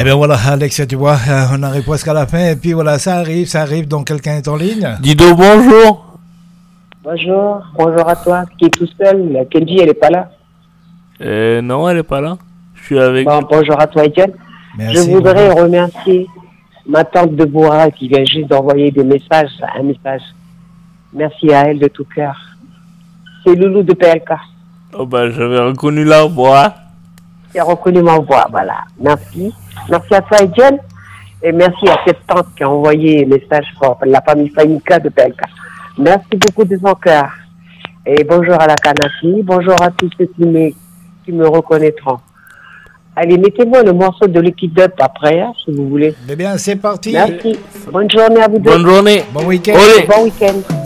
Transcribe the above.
bien voilà, Alex, tu vois, on arrive presque à la fin. Et puis voilà, ça arrive. Donc quelqu'un est en ligne. Dido, bonjour. Bonjour à toi, qui est tout seul. Kenji, elle est pas là. Non, elle est pas là. Je suis avec. Bon, bonjour à toi, Etienne. Merci, Je voudrais bonjour. remercier ma tante Deborah qui vient juste d'envoyer un message. Merci à elle de tout cœur. C'est Loulou de PLK. Oh bah, j'avais reconnu la voix. Qui a reconnu ma voix, voilà. Merci. Merci à toi, Etienne. Et merci à cette tante qui a envoyé un message pour la famille Fanika de PLK. Merci beaucoup de son cœur. Et bonjour à la Kanafi. Bonjour à tous ceux qui me reconnaîtront. Allez, mettez-moi le morceau de Liquid Up après, hein, si vous voulez. Eh bien, c'est parti. Merci. Bonne journée à vous deux. Bonne journée. Bon week-end. Olé. Bon week-end.